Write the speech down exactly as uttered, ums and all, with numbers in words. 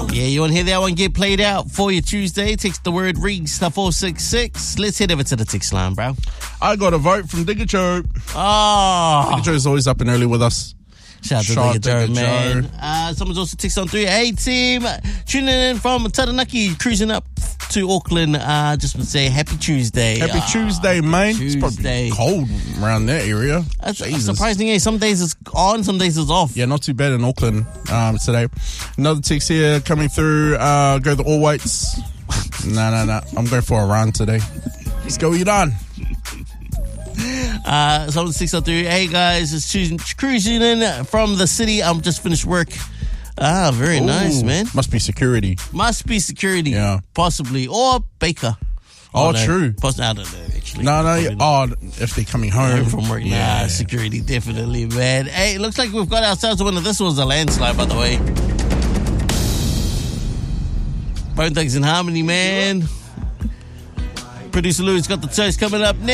Yeah, you want to hear that one get played out for your Tuesday? Text the word RIGS to four six six. Let's head over to the text line, bro. I got a vote from Digger Joe. Oh. Digger Joe is always up and early with us. Shout out to Shout Digger Joe, Digger man. Joe. Uh, someone's also texted on through. Hey, team. Tuning in from Taranaki, cruising up to Auckland. Uh, just want to say happy Tuesday. Happy uh, Tuesday, mate. Tuesday. It's probably cold around that area. That's Jesus. surprising. Eh? Some days it's on, some days it's off. Yeah, not too bad in Auckland um, today. Another text here coming through. Uh, go the All Whites. no, no, no. I'm going for a run today. Let's go, Iran. Uh, someone six oh three. Hey guys, it's choosing, cruising in from the city. I'm just finished work. Ah, very Ooh, nice, man. Must be security. Must be security. Yeah. Possibly. Or baker. Oh, no. true. Poss- I don't know, actually. No, no. Probably Oh, if they're coming home. home from work. Yeah. Nah, security, definitely, man. Hey, it looks like we've got ourselves a winner. This was a landslide, by the way. Bone Thugs and Harmony, man. Producer Lou's got the toast coming up next.